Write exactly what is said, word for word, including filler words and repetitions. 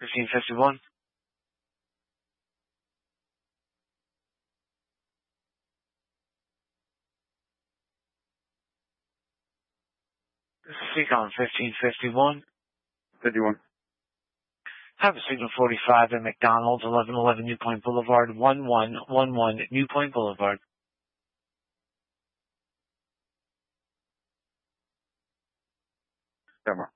fifteen fifty-one. Speak on fifteen fifty-one. fifty-one. Have a signal forty-five at McDonald's, eleven eleven New Point Boulevard, one one one one New Point Boulevard. Come on.